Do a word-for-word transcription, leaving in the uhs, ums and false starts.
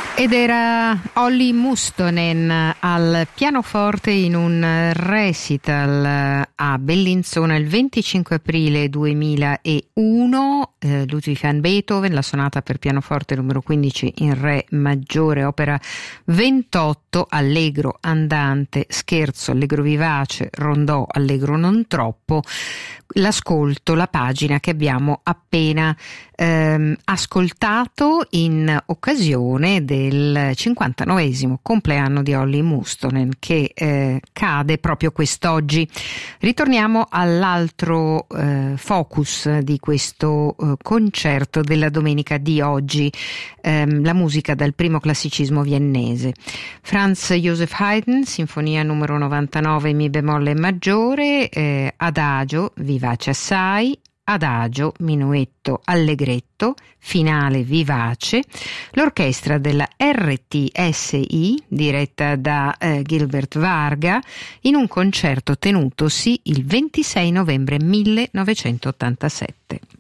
Ed era Olli Mustonen al pianoforte in un recital a Bellinzona il venticinque aprile duemilauno. eh, Ludwig van Beethoven, la sonata per pianoforte numero quindici in re maggiore, opera ventotto, allegro andante, scherzo, allegro vivace, rondò, allegro non troppo. L'ascolto, la pagina che abbiamo appena ehm, ascoltato in occasione del cinquantanovesimo compleanno di Olli Mustonen, che eh, cade proprio quest'oggi. Ritorniamo all'altro eh, focus di questo eh, concerto della domenica di oggi, ehm, la musica dal primo classicismo viennese. Franz Joseph Haydn, sinfonia numero novantanove, mi bemolle maggiore, eh, adagio, vivace assai, adagio, minuetto, allegretto, finale vivace. L'orchestra della R T S I, diretta da eh, Gilbert Varga, in un concerto tenutosi il ventisei novembre millenovecentottantasette.